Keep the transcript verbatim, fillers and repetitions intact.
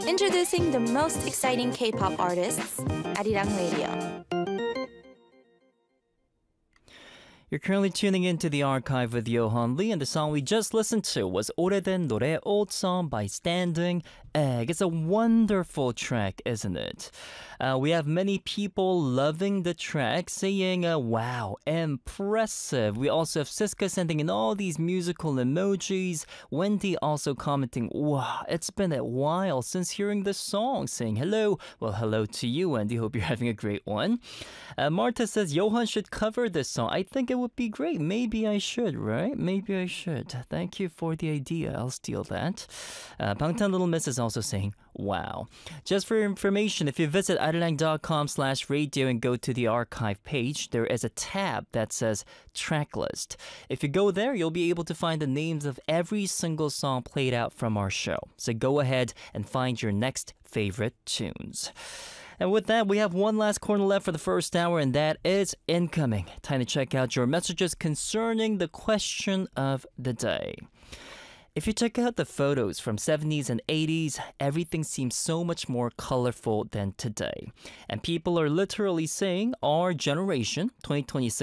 Introducing the most exciting K-pop artists, Arirang Radio. You're currently tuning into the archive with Yohan Lee, and the song we just listened to was 오래된 노래, Old Song by Standing Egg. It's a wonderful track, isn't it? Uh, we have many people loving the track, saying, uh, wow, impressive. We also have Siska sending in all these musical emojis. Wendy also commenting, wow, it's been a while since hearing this song, saying hello. Well, hello to you, Wendy. Hope you're having a great one. Uh, Marta says, Yohan should cover this song. I think it would be great. Maybe I should, right? Maybe I should. Thank you for the idea. I'll steal that. Uh, Bangtan Little Miss is also saying, wow. Just for your information, if you visit arirang.com slash radio and go to the archive page, there is a tab that says track list. If you go there, you'll be able to find the names of every single song played out from our show. So go ahead and find your next favorite tunes. And with that, we have one last corner left for the first hour, and that is incoming. Time to check out your messages concerning the question of the day. If you check out the photos from seventies and eighties, everything seems so much more colorful than today. And people are literally saying our generation, twenty twenty-six,